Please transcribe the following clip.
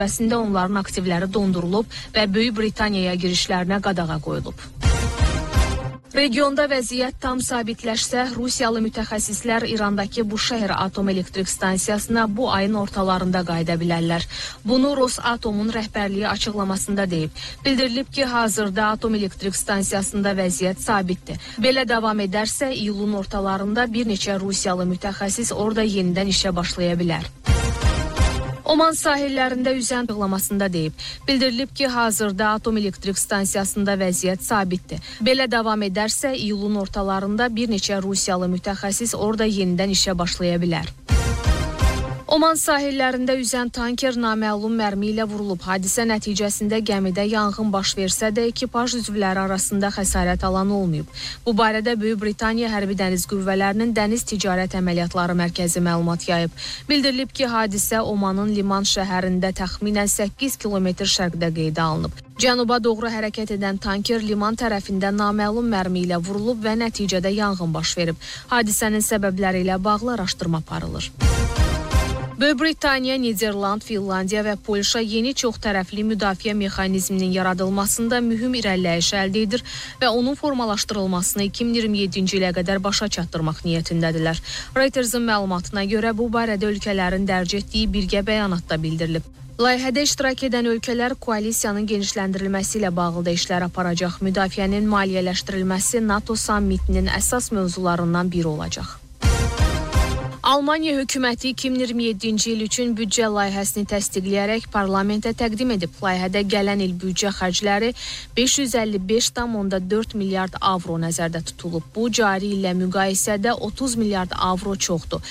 Əslində onların aktivləri dondurulub və Böyük Britaniyaya girişlərinə qadağa qoyulub. Regionda vəziyyət tam sabitləşsə, Rusiyalı mütəxəssislər İrandakı Buşehir atom elektrik stansiyasına bu ayın ortalarında qayıda bilərlər. Bunu Rosatomun rəhbərliyi açıqlamasında deyib. Bildirilib ki, hazırda atom elektrik stansiyasında vəziyyət sabitdir. Belə davam edərsə, iyulun ortalarında bir neçə Rusiyalı mütəxəssis orada yenidən işə başlaya bilər. Oman sahillərində üzən açıqlamasında deyib. Bildirilib ki, hazırda atom elektrik stansiyasında vəziyyət sabitdir. Belə davam edərsə, iyulun ortalarında bir neçə Rusiyalı mütəxəssis orada yenidən işə başlaya bilər. Oman sahillərində üzən tanker naməlum mərmi ilə vurulub. Hadisə nəticəsində gəmidə yanğın baş versə də ekipaj üzvləri arasında xəsarət alan olmayıb. Bu barədə Böyük Britaniya Hərbi Dəniz Qüvvələrinin Dəniz Ticarət Əməliyyatları Mərkəzi məlumat yayıb. Bildirilib ki, hadisə Omanın Liman şəhərində təxminən 8 kilometr şərqdə qeydə alınıb. Cənuba doğru hərəkət edən tanker liman tərəfində naməlum mərmi ilə vurulub və nəticədə yanğın baş verib. Hadisənin səbəbləri ilə bağlı araşdırma aparılır. Böyük Britaniya, Niderland, Finlandiya və Polşa yeni çoxtərəfli müdafiə mexanizminin yaradılmasında mühüm irəliləyiş əldə edir və onun formalaşdırılmasını 2027-ci ilə qədər başa çatdırmaq niyyətindədirlər. Reuters'ın məlumatına görə bu barədə ölkələrin dərc etdiyi birgə bəyanatda bildirilib. Layihədə iştirak edən ölkələr koalisiyanın genişləndirilməsi ilə bağlı da işlər aparacaq. Müdafiənin maliyyələşdirilməsi NATO sammitinin əsas mövzularından biri olacaq. Almaniya hökuməti 2027-ci il üçün büdcə layihəsini təsdiqləyərək parlamentə təqdim edib. Layihədə gələn il büdcə xərcləri 555,4 milyard avro nəzərdə tutulub. Bu, cari illə müqayisədə 30 milyard avro çoxdur.